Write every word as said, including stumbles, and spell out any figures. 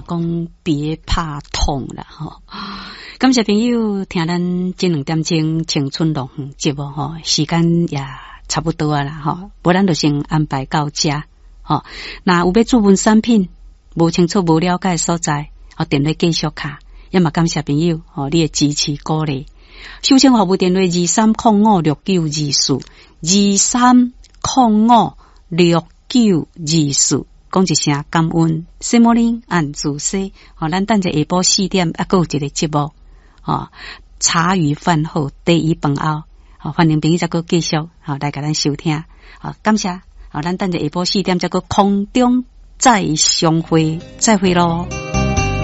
讲别怕痛啦吼。感谢朋友听咱这两点钟青春乐园节目吼，时间也差不多啊啦吼，不然就先安排到这吼。那有要注文产品无清楚无了解的所在，哦，电话继续卡。也嘛感谢朋友哦，你的支持鼓励。收听服务电话二三零五六九二四二三零五六九二四。讲一声感恩，什么呢？按自西，哦，咱等者下晡四点，啊，还有一个节目，哦，茶余饭后第一饭后，哦，欢迎朋友再个继续，哦，来甲咱收听，好、哦，感謝，哦，咱等者下晡四點再個空中再相會，再會咯。